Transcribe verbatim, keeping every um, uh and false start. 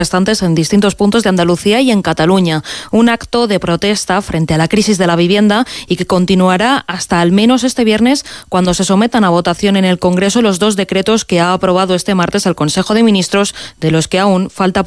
restantes en distintos puntos de Andalucía y en Cataluña. Un acto de protesta frente a la crisis de la vivienda y que continuará hasta al menos este viernes, cuando se sometan a votación en el Congreso los dos decretos que ha aprobado este martes el Consejo de Ministros, de los que aún falta